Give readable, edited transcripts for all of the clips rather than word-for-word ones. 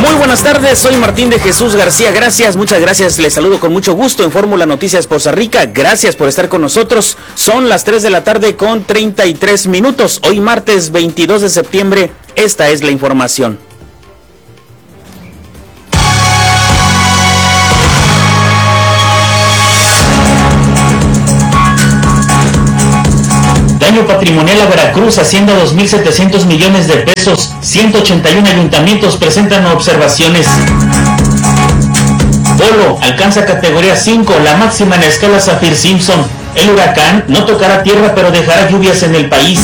Muy buenas tardes, soy Martín de Jesús García. Muchas gracias, les saludo con mucho gusto en Fórmula Noticias Poza Rica. Gracias por estar con nosotros. Son las 3 de la tarde con 33 minutos. Hoy martes 22 de septiembre, esta es la información. Daño patrimonial a Veracruz asciende a 2.700 millones de pesos. 181 ayuntamientos presentan observaciones. Polo alcanza categoría 5, la máxima en la escala Saffir-Simpson. El huracán no tocará tierra, pero dejará lluvias en el país.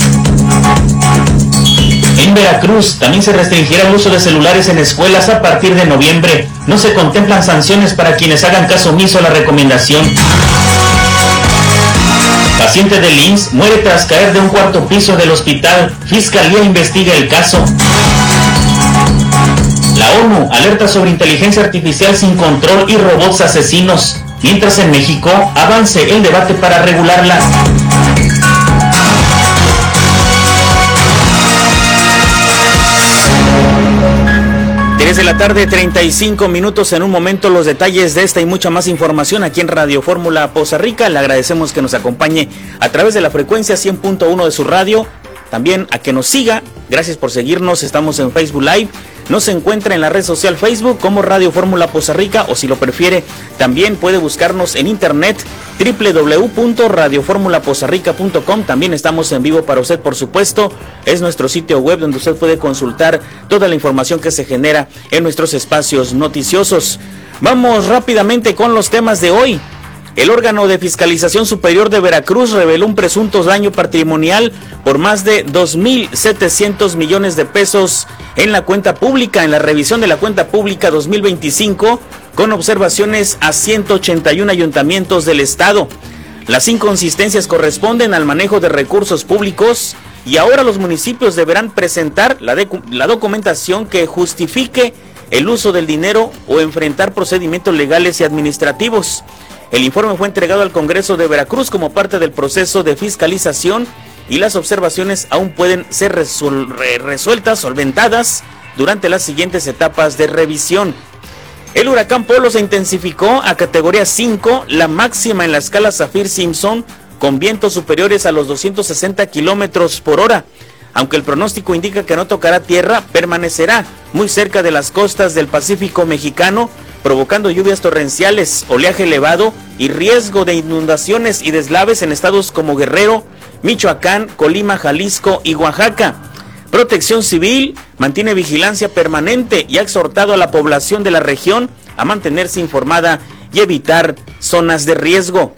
En Veracruz también se restringirá el uso de celulares en escuelas a partir de noviembre. No se contemplan sanciones para quienes hagan caso omiso a la recomendación. Paciente del IMSS muere tras caer de un cuarto piso del hospital. Fiscalía investiga el caso. La ONU alerta sobre inteligencia artificial sin control y robots asesinos. Mientras en México avance el debate para regularla. 3 de la tarde, 35 minutos. En un momento los detalles de esta y mucha más información aquí en Radio Fórmula Poza Rica. Le agradecemos que nos acompañe a través de la frecuencia 100.1 de su radio. También a que nos siga. Gracias por seguirnos. Estamos en Facebook Live. Nos encuentra en la red social Facebook como Radio Fórmula Poza Rica, o si lo prefiere, también puede buscarnos en internet www.radioformulapozarrica.com. También estamos en vivo para usted, por supuesto. Es nuestro sitio web donde usted puede consultar toda la información que se genera en nuestros espacios noticiosos. Vamos rápidamente con los temas de hoy. El órgano de fiscalización superior de Veracruz reveló un presunto daño patrimonial por más de 2.700 millones de pesos en la cuenta pública, en la revisión de la cuenta pública 2025, con observaciones a 181 ayuntamientos del estado. Las inconsistencias corresponden al manejo de recursos públicos y ahora los municipios deberán presentar la documentación que justifique el uso del dinero o enfrentar procedimientos legales y administrativos. El informe fue entregado al Congreso de Veracruz como parte del proceso de fiscalización y las observaciones aún pueden ser resueltas, solventadas durante las siguientes etapas de revisión. El huracán Polo se intensificó a categoría 5, la máxima en la escala Saffir-Simpson, con vientos superiores a los 260 kilómetros por hora. Aunque el pronóstico indica que no tocará tierra, permanecerá muy cerca de las costas del Pacífico mexicano, provocando lluvias torrenciales, oleaje elevado y riesgo de inundaciones y deslaves en estados como Guerrero, Michoacán, Colima, Jalisco y Oaxaca. Protección Civil mantiene vigilancia permanente y ha exhortado a la población de la región a mantenerse informada y evitar zonas de riesgo.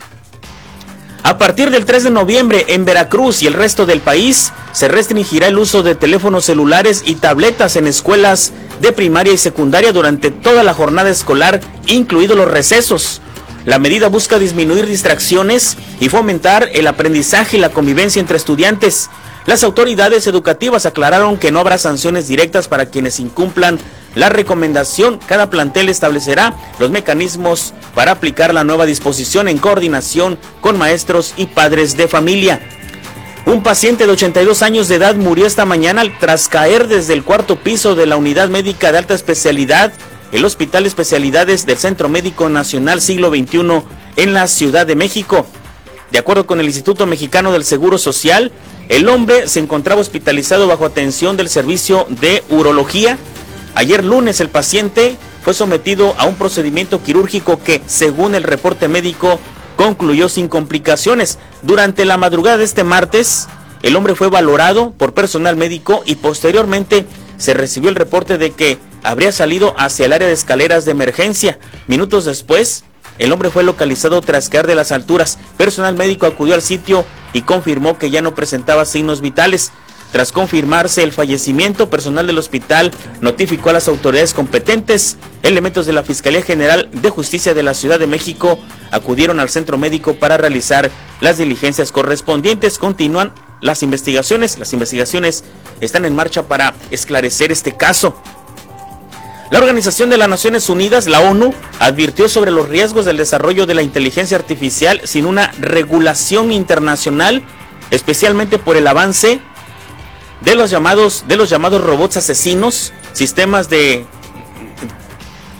A partir del 3 de noviembre, en Veracruz y el resto del país, se restringirá el uso de teléfonos celulares y tabletas en escuelas de primaria y secundaria durante toda la jornada escolar, incluidos los recesos. La medida busca disminuir distracciones y fomentar el aprendizaje y la convivencia entre estudiantes. Las autoridades educativas aclararon que no habrá sanciones directas para quienes incumplan la recomendación. Cada plantel establecerá los mecanismos para aplicar la nueva disposición en coordinación con maestros y padres de familia. Un paciente de 82 años de edad murió esta mañana tras caer desde el cuarto piso de la unidad médica de alta especialidad, el Hospital de Especialidades del Centro Médico Nacional Siglo XXI en la Ciudad de México. De acuerdo con el Instituto Mexicano del Seguro Social, el hombre se encontraba hospitalizado bajo atención del servicio de urología. Ayer lunes el paciente fue sometido a un procedimiento quirúrgico que, según el reporte médico, concluyó sin complicaciones. Durante la madrugada de este martes, el hombre fue valorado por personal médico y posteriormente se recibió el reporte de que habría salido hacia el área de escaleras de emergencia. Minutos después, el hombre fue localizado tras caer de las alturas. Personal médico acudió al sitio y confirmó que ya no presentaba signos vitales. Tras confirmarse el fallecimiento, personal del hospital notificó a las autoridades competentes. Elementos de la Fiscalía General de Justicia de la Ciudad de México acudieron al centro médico para realizar las diligencias correspondientes. Continúan las investigaciones. Las investigaciones están en marcha para esclarecer este caso. La Organización de las Naciones Unidas, la ONU, advirtió sobre los riesgos del desarrollo de la inteligencia artificial sin una regulación internacional, especialmente por el avance de los llamados robots asesinos, sistemas de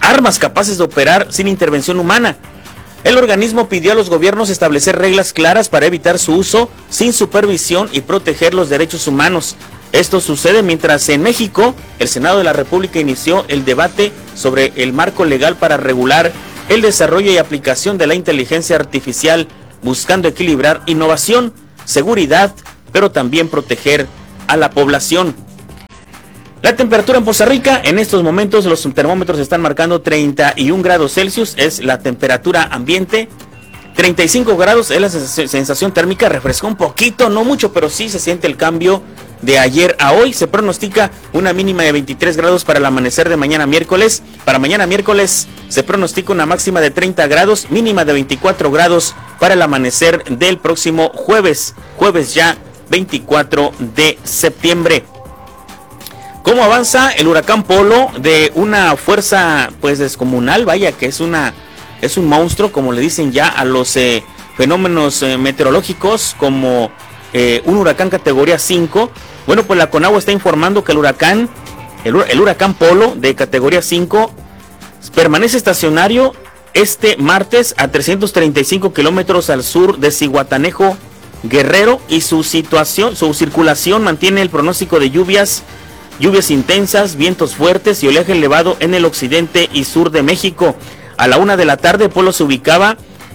armas capaces de operar sin intervención humana. El organismo pidió a los gobiernos establecer reglas claras para evitar su uso sin supervisión y proteger los derechos humanos. Esto sucede mientras en México el Senado de la República inició el debate sobre el marco legal para regular el desarrollo y aplicación de la inteligencia artificial, buscando equilibrar innovación, seguridad, pero también proteger a la población. La temperatura en Poza Rica, en estos momentos los termómetros están marcando 31 grados Celsius, es la temperatura ambiente. 35 grados es la sensación térmica, refrescó un poquito, no mucho, pero sí se siente el cambio de ayer a hoy. Se pronostica una mínima de 23 grados para el amanecer de mañana miércoles. Para mañana miércoles se pronostica una máxima de 30 grados, mínima de 24 grados para el amanecer del próximo jueves. Jueves ya 24 de septiembre. ¿Cómo avanza el huracán Polo de una fuerza pues descomunal? Vaya que es un monstruo, como le dicen ya a los fenómenos meteorológicos, como un huracán categoría 5. Bueno, pues la Conagua está informando que el huracán Polo de categoría 5 permanece estacionario este martes a 335 kilómetros al sur de Zihuatanejo, Guerrero, y su circulación mantiene el pronóstico de lluvias intensas, vientos fuertes y oleaje elevado en el occidente y sur de México. A la 1 de la tarde, Polo se ubicaba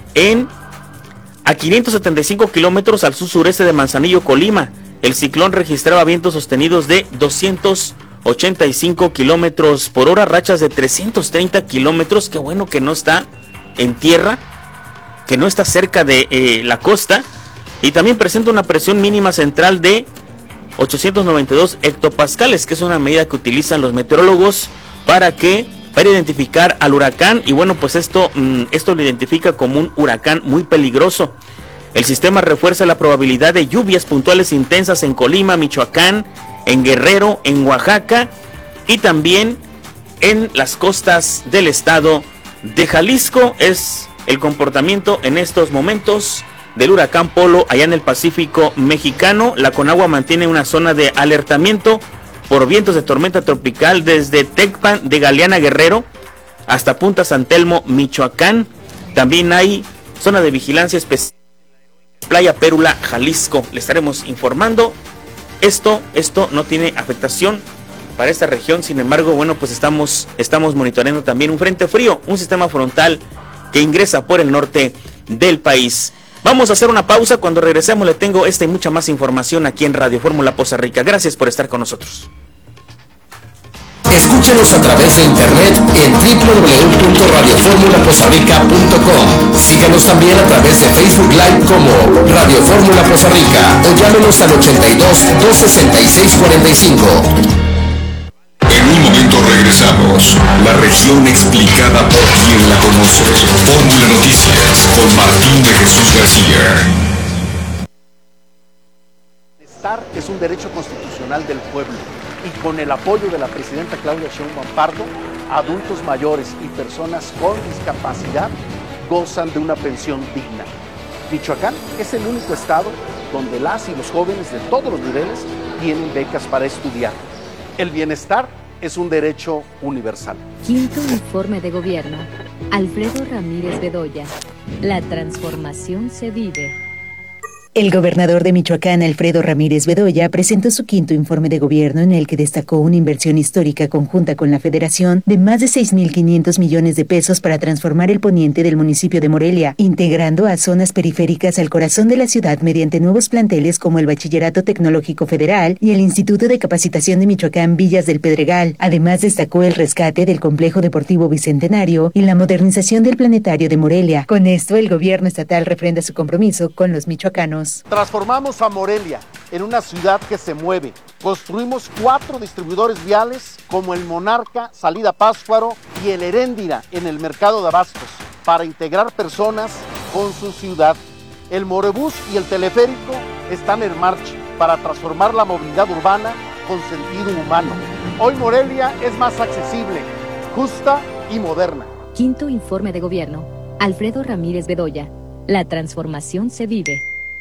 a 575 kilómetros al sur-sureste de Manzanillo, Colima. El ciclón registraba vientos sostenidos de 285 kilómetros por hora, rachas de 330 kilómetros. Qué bueno que no está en tierra, que no está cerca de la costa. Y también presenta una presión mínima central de 892 hectopascales, que es una medida que utilizan los meteorólogos para identificar al huracán. Y bueno, pues esto lo identifica como un huracán muy peligroso. El sistema refuerza la probabilidad de lluvias puntuales intensas en Colima, Michoacán, en Guerrero, en Oaxaca y también en las costas del estado de Jalisco. Es el comportamiento en estos momentos del huracán Polo allá en el Pacífico mexicano. La Conagua mantiene una zona de alertamiento por vientos de tormenta tropical desde Tecpan de Galeana, Guerrero, hasta Punta San Telmo, Michoacán. También hay zona de vigilancia especial Playa Pérula, Jalisco. Le estaremos informando. Esto no tiene afectación para esta región. Sin embargo, bueno, pues estamos monitoreando también un frente frío, un sistema frontal que ingresa por el norte del país. Vamos a hacer una pausa. Cuando regresemos le tengo esta y mucha más información aquí en Radio Fórmula Poza Rica. Gracias por estar con nosotros. Escúchanos a través de internet en www.radioformulapozarrica.com. Síganos también a través de Facebook Live como Radio Fórmula Poza Rica o llámenos al 82-266-45. En un momento regresamos. La región explicada por quien la conoce. Fórmula Noticias con Martín de Jesús García. Estar es un derecho constitucional del pueblo. Y con el apoyo de la presidenta Claudia Sheinbaum Pardo, adultos mayores y personas con discapacidad gozan de una pensión digna. Michoacán es el único estado donde las y los jóvenes de todos los niveles tienen becas para estudiar. El bienestar es un derecho universal. Quinto informe de gobierno. Alfredo Ramírez Bedoya. La transformación se vive. El gobernador de Michoacán, Alfredo Ramírez Bedoya, presentó su quinto informe de gobierno en el que destacó una inversión histórica conjunta con la Federación de más de 6.500 millones de pesos para transformar el poniente del municipio de Morelia, integrando a zonas periféricas al corazón de la ciudad mediante nuevos planteles como el Bachillerato Tecnológico Federal y el Instituto de Capacitación de Michoacán Villas del Pedregal. Además, destacó el rescate del Complejo Deportivo Bicentenario y la modernización del Planetario de Morelia. Con esto, el gobierno estatal refrenda su compromiso con los michoacanos. Transformamos a Morelia en una ciudad que se mueve. Construimos 4 distribuidores viales como el Monarca, Salida Pátzcuaro y el Heréndira en el mercado de abastos para integrar personas con su ciudad. El Morebús y el teleférico están en marcha para transformar la movilidad urbana con sentido humano. Hoy Morelia es más accesible, justa y moderna. Quinto informe de gobierno. Alfredo Ramírez Bedoya. La transformación se vive.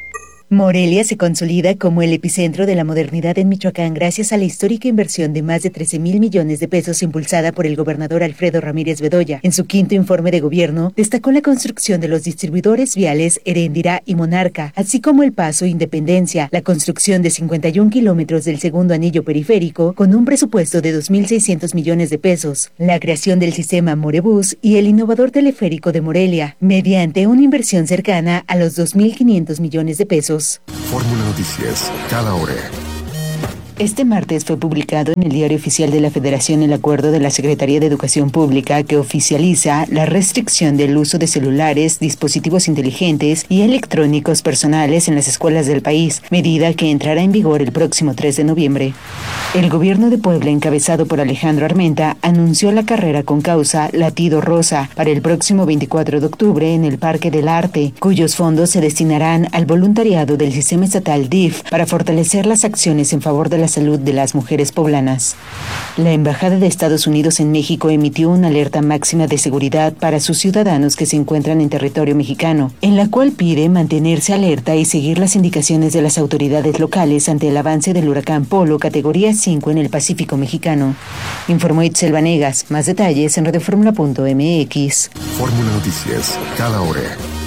Morelia se consolida como el epicentro de la modernidad en Michoacán gracias a la histórica inversión de más de 13,000 millones de pesos impulsada por el gobernador Alfredo Ramírez Bedoya. En su quinto informe de gobierno, destacó la construcción de los distribuidores viales Heréndira y Monarca, así como el Paso Independencia, la construcción de 51 kilómetros del segundo anillo periférico con un presupuesto de 2,600 millones de pesos, la creación del sistema Morebús y el innovador teleférico de Morelia, mediante una inversión cercana a los 2,500 millones de pesos. Fórmula Noticias, cada hora. Este martes fue publicado en el Diario Oficial de la Federación el acuerdo de la Secretaría de Educación Pública que oficializa la restricción del uso de celulares, dispositivos inteligentes y electrónicos personales en las escuelas del país, medida que entrará en vigor el próximo 3 de noviembre. El gobierno de Puebla, encabezado por Alejandro Armenta, anunció la carrera con causa Latido Rosa para el próximo 24 de octubre en el Parque del Arte, cuyos fondos se destinarán al voluntariado del sistema estatal DIF para fortalecer las acciones en favor de la salud de las mujeres poblanas. La Embajada de Estados Unidos en México emitió una alerta máxima de seguridad para sus ciudadanos que se encuentran en territorio mexicano, en la cual pide mantenerse alerta y seguir las indicaciones de las autoridades locales ante el avance del huracán Polo categoría 5 en el Pacífico mexicano. Informó Itzel Vanegas. Más detalles en radioformula.mx. Fórmula Noticias, cada hora.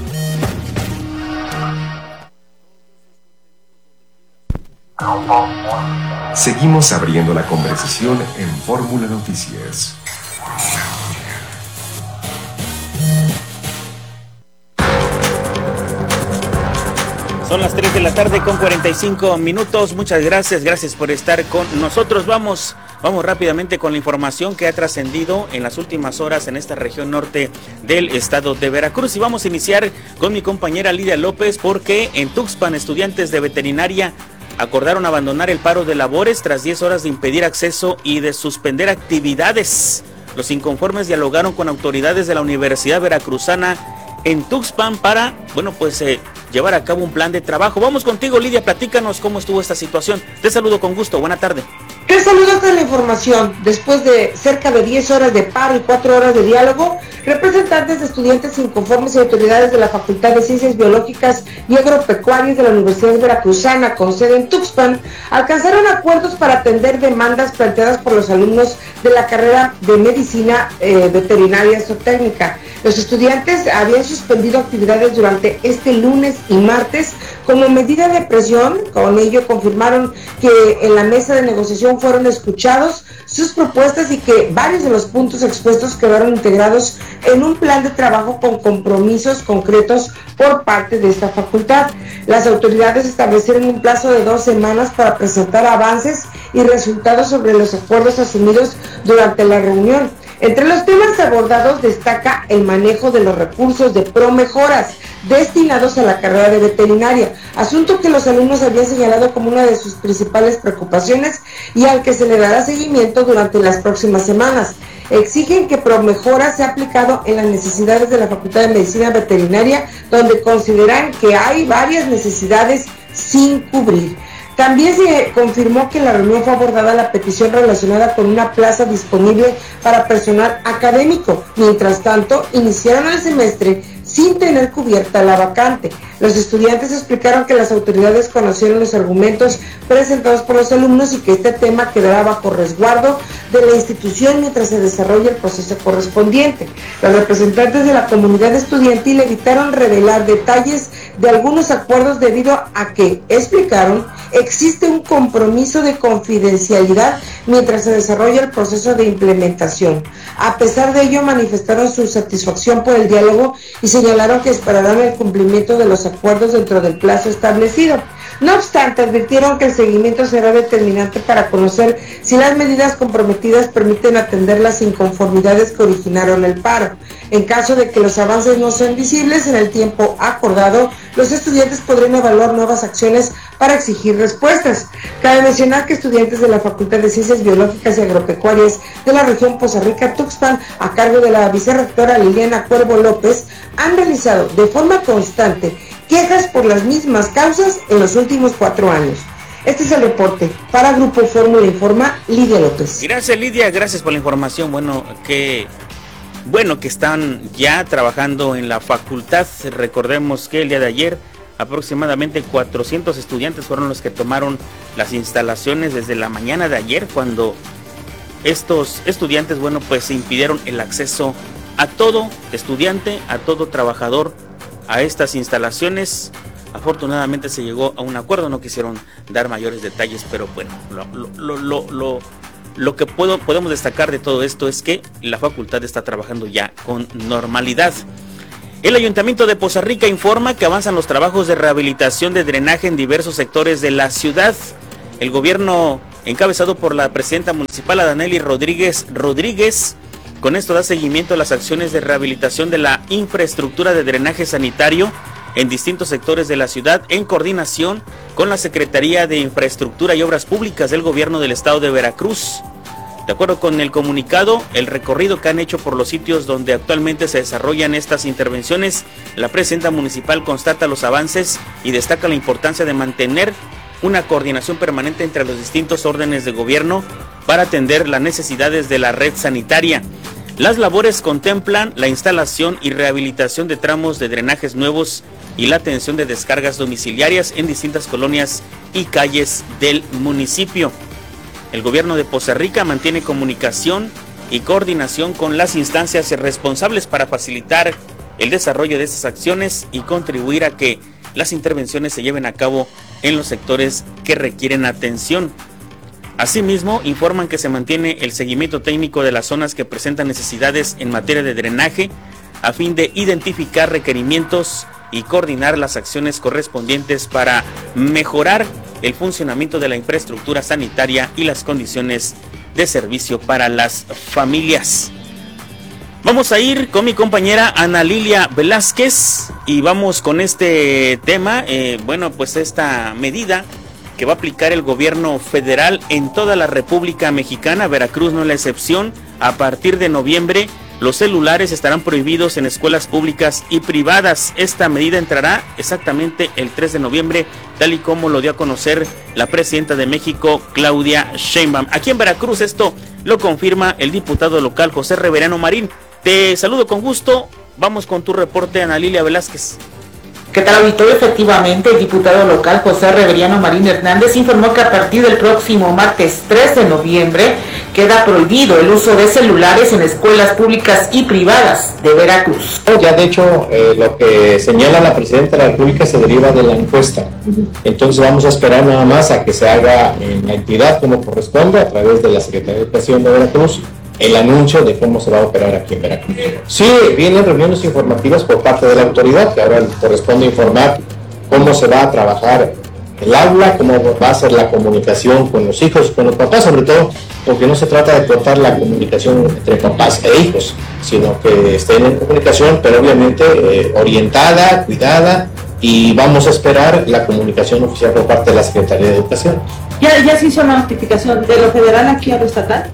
Seguimos abriendo la conversación en Fórmula Noticias. Son las 3 de la tarde con 45 minutos. Muchas gracias por estar con nosotros. Vamos rápidamente con la información que ha trascendido en las últimas horas en esta región norte del estado de Veracruz. Y vamos a iniciar con mi compañera Lidia López, porque en Tuxpan estudiantes de veterinaria acordaron abandonar el paro de labores tras 10 horas de impedir acceso y de suspender actividades. Los inconformes dialogaron con autoridades de la Universidad Veracruzana en Tuxpan para, llevar a cabo un plan de trabajo. Vamos contigo, Lidia, platícanos cómo estuvo esta situación. Te saludo con gusto, buena tarde. Te saludo hasta la información. Después de cerca de 10 horas de paro y 4 horas de diálogo, representantes de estudiantes inconformes y autoridades de la Facultad de Ciencias Biológicas y Agropecuarias de la Universidad Veracruzana, con sede en Tuxpan, alcanzaron acuerdos para atender demandas planteadas por los alumnos de la carrera de Medicina Veterinaria Zootecnia. Los estudiantes habían suspendido actividades durante este lunes y martes como medida de presión. Con ello confirmaron que en la mesa de negociación fueron escuchados sus propuestas y que varios de los puntos expuestos quedaron integrados en un plan de trabajo con compromisos concretos por parte de esta facultad. Las autoridades establecieron un plazo de 2 semanas para presentar avances y resultados sobre los acuerdos asumidos durante la reunión. Entre los temas abordados destaca el manejo de los recursos de ProMejoras destinados a la carrera de veterinaria, asunto que los alumnos habían señalado como una de sus principales preocupaciones y al que se le dará seguimiento durante las próximas semanas. Exigen que ProMejoras sea aplicado en las necesidades de la Facultad de Medicina Veterinaria, donde consideran que hay varias necesidades sin cubrir. También se confirmó que en la reunión fue abordada la petición relacionada con una plaza disponible para personal académico. Mientras tanto, iniciaron el semestre sin tener cubierta la vacante. Los estudiantes explicaron que las autoridades conocieron los argumentos presentados por los alumnos y que este tema quedará bajo resguardo de la institución mientras se desarrolla el proceso correspondiente. Los representantes de la comunidad estudiantil evitaron revelar detalles de algunos acuerdos debido a que, explicaron, existe un compromiso de confidencialidad mientras se desarrolla el proceso de implementación. A pesar de ello, manifestaron su satisfacción por el diálogo y señalaron que esperarán el cumplimiento de los acuerdos dentro del plazo establecido. No obstante, advirtieron que el seguimiento será determinante para conocer si las medidas comprometidas permiten atender las inconformidades que originaron el paro. En caso de que los avances no sean visibles en el tiempo acordado, los estudiantes podrán evaluar nuevas acciones para exigir respuestas. Cabe mencionar que estudiantes de la Facultad de Ciencias Biológicas y Agropecuarias de la región Poza Rica Tuxpan, a cargo de la vicerrectora Liliana Cuervo López, han realizado de forma constante quejas por las mismas causas en los últimos 4 años. Este es el reporte para Grupo Fórmula Informa, Lidia López. Gracias, Lidia, gracias por la información. Bueno que están ya trabajando en la facultad. Recordemos que el día de ayer Aproximadamente 400 estudiantes fueron los que tomaron las instalaciones desde la mañana de ayer, cuando estos estudiantes, bueno, pues se impidieron el acceso a todo estudiante, a todo trabajador a estas instalaciones. Afortunadamente se llegó a un acuerdo, no quisieron dar mayores detalles, pero bueno, lo que podemos destacar de todo esto es que la facultad está trabajando ya con normalidad. El Ayuntamiento de Poza Rica informa que avanzan los trabajos de rehabilitación de drenaje en diversos sectores de la ciudad. El gobierno, encabezado por la presidenta municipal Adanely Rodríguez, con esto da seguimiento a las acciones de rehabilitación de la infraestructura de drenaje sanitario en distintos sectores de la ciudad, en coordinación con la Secretaría de Infraestructura y Obras Públicas del Gobierno del Estado de Veracruz. De acuerdo con el comunicado, el recorrido que han hecho por los sitios donde actualmente se desarrollan estas intervenciones, la presidenta municipal constata los avances y destaca la importancia de mantener una coordinación permanente entre los distintos órdenes de gobierno para atender las necesidades de la red sanitaria. Las labores contemplan la instalación y rehabilitación de tramos de drenajes nuevos y la atención de descargas domiciliarias en distintas colonias y calles del municipio. El gobierno de Poza Rica mantiene comunicación y coordinación con las instancias responsables para facilitar el desarrollo de estas acciones y contribuir a que las intervenciones se lleven a cabo en los sectores que requieren atención. Asimismo, informan que se mantiene el seguimiento técnico de las zonas que presentan necesidades en materia de drenaje a fin de identificar requerimientos y coordinar las acciones correspondientes para mejorar el funcionamiento de la infraestructura sanitaria y las condiciones de servicio para las familias. Vamos a ir con mi compañera Ana Lilia Velázquez y vamos con este tema, pues esta medida que va a aplicar el gobierno federal en toda la República Mexicana. Veracruz no es la excepción. A partir de noviembre, los celulares estarán prohibidos en escuelas públicas y privadas. Esta medida entrará exactamente el 3 de noviembre, tal y como lo dio a conocer la presidenta de México, Claudia Sheinbaum. Aquí en Veracruz esto lo confirma el diputado local José Reveriano Marín. Te saludo con gusto. Vamos con tu reporte, Ana Lilia Velázquez. ¿Qué tal, auditorio? Efectivamente, el diputado local José Reveriano Marín Hernández informó que a partir del próximo martes 3 de noviembre queda prohibido el uso de celulares en escuelas públicas y privadas de Veracruz. Ya de hecho, lo que señala la presidenta de la República se deriva de la encuesta. Entonces vamos a esperar nada más a que se haga en la entidad como corresponde a través de la Secretaría de Educación de Veracruz el anuncio de cómo se va a operar aquí en Veracruz. Sí, vienen reuniones informativas por parte de la autoridad, que ahora corresponde informar cómo se va a trabajar el aula, cómo va a ser la comunicación con los hijos, con los papás, sobre todo, porque no se trata de cortar la comunicación entre papás e hijos, sino que estén en comunicación, pero obviamente orientada, cuidada, y vamos a esperar la comunicación oficial por parte de la Secretaría de Educación. ¿Ya se hizo una notificación de lo federal aquí a lo estatal?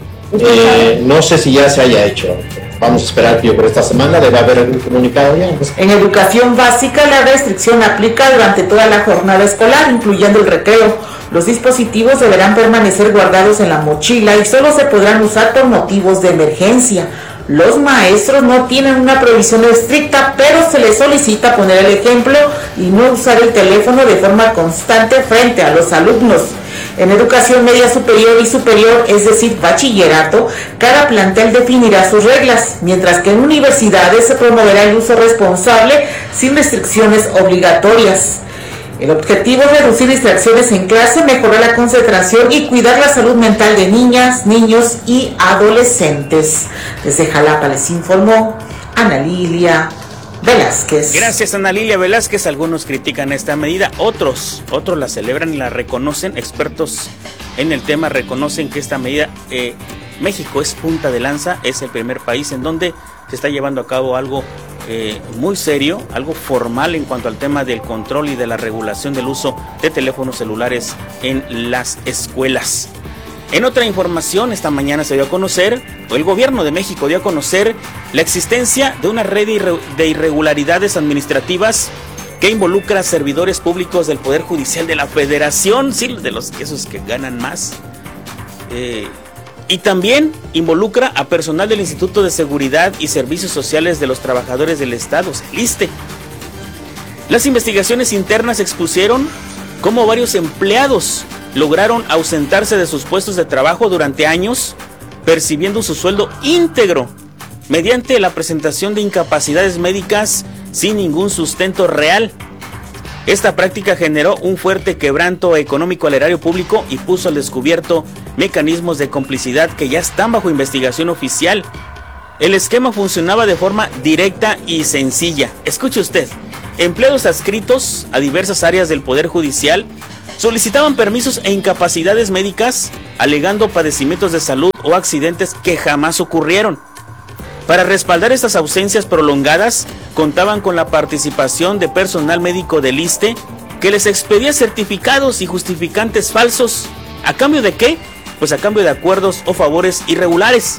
No sé si ya se haya hecho. Vamos a esperar que por esta semana debe haber algún comunicado ya. En educación básica, la restricción aplica durante toda la jornada escolar, incluyendo el recreo. Los dispositivos deberán permanecer guardados en la mochila y solo se podrán usar por motivos de emergencia. Los maestros no tienen una prohibición estricta, pero se les solicita poner el ejemplo y no usar el teléfono de forma constante frente a los alumnos. En educación media superior y superior, es decir, bachillerato, cada plantel definirá sus reglas, mientras que en universidades se promoverá el uso responsable sin restricciones obligatorias. El objetivo es reducir distracciones en clase, mejorar la concentración y cuidar la salud mental de niñas, niños y adolescentes. Desde Jalapa les informó Ana Lilia Velázquez. Gracias, Ana Lilia Velázquez. Algunos critican esta medida, otros la celebran y la reconocen. Expertos en el tema reconocen que esta medida, México es punta de lanza, es el primer país en donde se está llevando a cabo algo muy serio, algo formal en cuanto al tema del control y de la regulación del uso de teléfonos celulares en las escuelas. En otra información, esta mañana se dio a conocer, o el gobierno de México dio a conocer la existencia de una red de irregularidades administrativas que involucra a servidores públicos del Poder Judicial de la Federación, sí, de esos que ganan más, y también involucra a personal del Instituto de Seguridad y Servicios Sociales de los Trabajadores del Estado, el ISSSTE. Las investigaciones internas expusieron cómo varios empleados lograron ausentarse de sus puestos de trabajo durante años, percibiendo su sueldo íntegro mediante la presentación de incapacidades médicas sin ningún sustento real. Esta práctica generó un fuerte quebranto económico al erario público y puso al descubierto mecanismos de complicidad que ya están bajo investigación oficial. El esquema funcionaba de forma directa y sencilla. Escuche usted, empleados adscritos a diversas áreas del Poder Judicial solicitaban permisos e incapacidades médicas alegando padecimientos de salud o accidentes que jamás ocurrieron. Para respaldar estas ausencias prolongadas, contaban con la participación de personal médico del ISSSTE que les expedía certificados y justificantes falsos. ¿A cambio de qué? Pues a cambio de acuerdos o favores irregulares.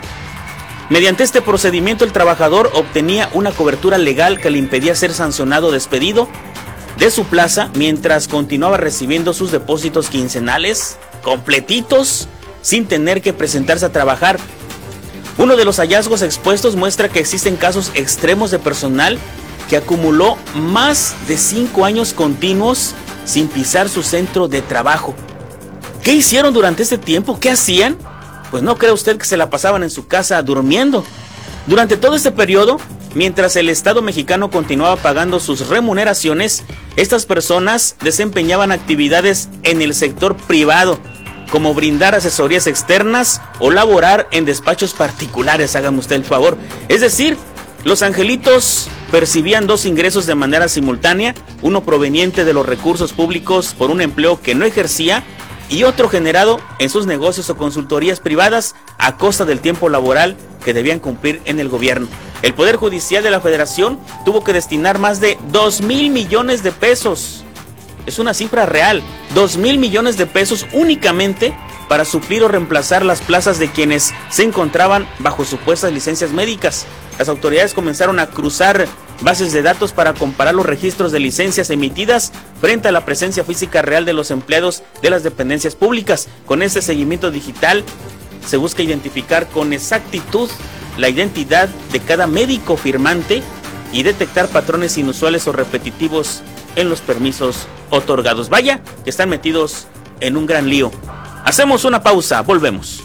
Mediante este procedimiento, el trabajador obtenía una cobertura legal que le impedía ser sancionado o despedido de su plaza mientras continuaba recibiendo sus depósitos quincenales completitos sin tener que presentarse a trabajar. Uno de los hallazgos expuestos muestra que existen casos extremos de personal que acumuló más de 5 años continuos sin pisar su centro de trabajo. ¿Qué hicieron durante este tiempo? ¿Qué hacían? Pues no cree usted que se la pasaban en su casa durmiendo. Durante todo este periodo, mientras el Estado mexicano continuaba pagando sus remuneraciones, estas personas desempeñaban actividades en el sector privado, como brindar asesorías externas o laborar en despachos particulares, hágame usted el favor. Es decir, los angelitos percibían 2 ingresos de manera simultánea, uno proveniente de los recursos públicos por un empleo que no ejercía y otro generado en sus negocios o consultorías privadas a costa del tiempo laboral que debían cumplir en el gobierno. El Poder Judicial de la Federación tuvo que destinar más de 2,000 millones de pesos. Es una cifra real, 2,000 millones de pesos únicamente para suplir o reemplazar las plazas de quienes se encontraban bajo supuestas licencias médicas. Las autoridades comenzaron a cruzar bases de datos para comparar los registros de licencias emitidas frente a la presencia física real de los empleados de las dependencias públicas. Con este seguimiento digital se busca identificar con exactitud la identidad de cada médico firmante y detectar patrones inusuales o repetitivos en los permisos otorgados. Vaya, que están metidos en un gran lío. Hacemos una pausa, volvemos.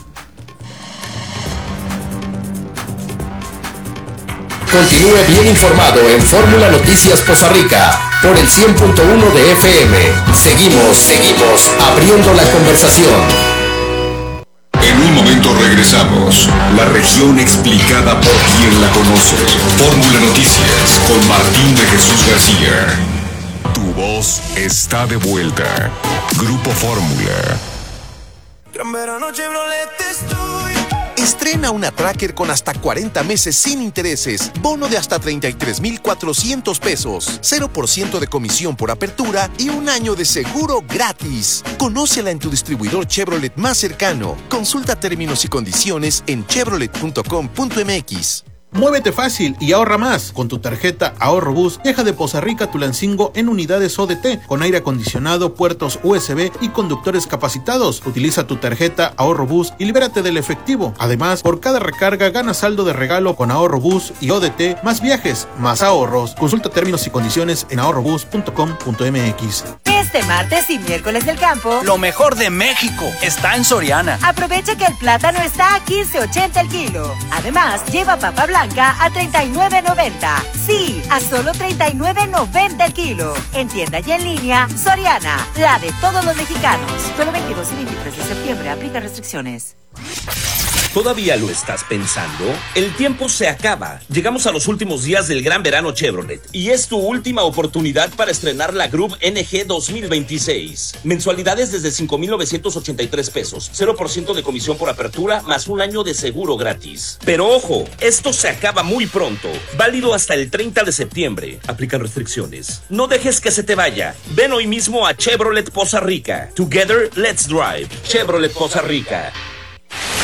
Continúe bien informado en Fórmula Noticias Poza Rica por el 100.1 de FM. Seguimos abriendo la conversación. En un momento regresamos. La región explicada por quien la conoce. Fórmula Noticias con Martín de Jesús García. Tu voz está de vuelta. Grupo Fórmula. Gran verano Chevrolet estoy. Estrena una Tracker con hasta 40 meses sin intereses, bono de hasta 33,400 pesos, 0% de comisión por apertura y un año de seguro gratis. Conócela en tu distribuidor Chevrolet más cercano. Consulta términos y condiciones en chevrolet.com.mx. Muévete fácil y ahorra más. Con tu tarjeta Ahorro Bus, viaja de Poza Rica a Tulancingo en unidades ODT, con aire acondicionado, puertos USB y conductores capacitados. Utiliza tu tarjeta Ahorro Bus y libérate del efectivo. Además, por cada recarga gana saldo de regalo con Ahorro Bus y ODT, más viajes, más ahorros. Consulta términos y condiciones en ahorrobus.com.mx. Este martes y miércoles del campo, lo mejor de México está en Soriana. Aprovecha que el plátano está a 15.80 el kilo. Además, lleva papa blanca a 39.90. Sí, a solo 39.90 el kilo. En tienda y en línea, Soriana, la de todos los mexicanos. Solo 22 y 23 de septiembre, aplica restricciones. ¿Todavía lo estás pensando? El tiempo se acaba. Llegamos a los últimos días del gran verano Chevrolet y es tu última oportunidad para estrenar la Groove NG 2026. Mensualidades desde 5,983 pesos, 0% de comisión por apertura, más un año de seguro gratis. Pero ojo, esto se acaba muy pronto. Válido hasta el 30 de septiembre. Aplican restricciones. No dejes que se te vaya. Ven hoy mismo a Chevrolet Poza Rica. Together, let's drive. Chevrolet Poza Rica.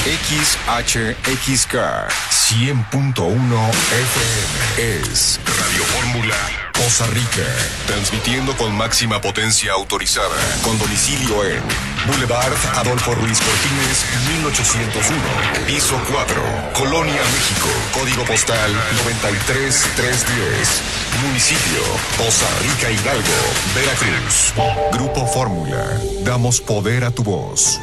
XHXK 100.1 FM es Radio Fórmula Poza Rica, transmitiendo con máxima potencia autorizada, con domicilio en Boulevard Adolfo Ruiz Cortines, 1801, piso 4, Colonia, México, código postal 93310, municipio Poza Rica, Hidalgo, Veracruz. Grupo Fórmula, damos poder a tu voz.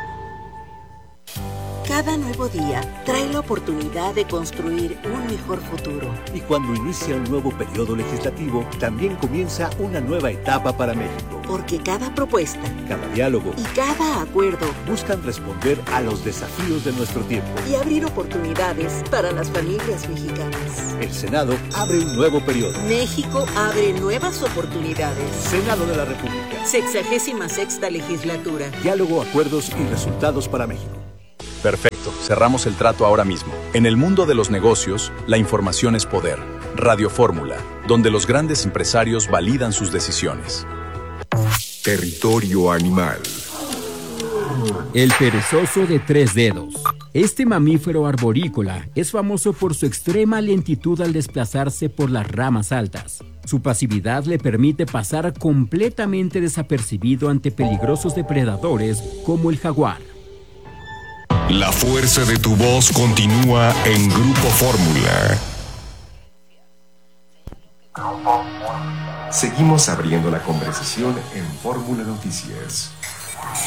Cada nuevo día trae la oportunidad de construir un mejor futuro. Y cuando inicia un nuevo periodo legislativo, también comienza una nueva etapa para México. Porque cada propuesta, cada diálogo y cada acuerdo buscan responder a los desafíos de nuestro tiempo y abrir oportunidades para las familias mexicanas. El Senado abre un nuevo periodo. México abre nuevas oportunidades. Senado de la República. 66ª legislatura. Diálogo, acuerdos y resultados para México. Perfecto, cerramos el trato ahora mismo. En el mundo de los negocios, la información es poder. Radio Fórmula, donde los grandes empresarios validan sus decisiones. Territorio animal. El perezoso de 3 dedos. Este mamífero arborícola es famoso por su extrema lentitud al desplazarse por las ramas altas. Su pasividad le permite pasar completamente desapercibido ante peligrosos depredadores como el jaguar. La fuerza de tu voz continúa en Grupo Fórmula. Seguimos abriendo la conversación en Fórmula Noticias.